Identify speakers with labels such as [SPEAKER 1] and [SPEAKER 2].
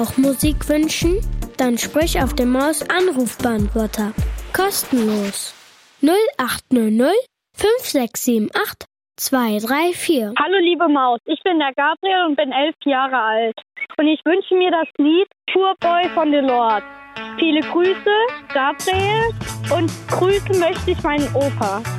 [SPEAKER 1] Auch Musik wünschen? Dann sprich auf dem Maus-Anrufbeantworter. Kostenlos. 0800 5678 234.
[SPEAKER 2] Hallo liebe Maus, ich bin der Gabriel und bin 11 Jahre alt. Und ich wünsche mir das Lied Poor Boy von The Lord. Viele Grüße, Gabriel, und grüßen möchte ich meinen Opa.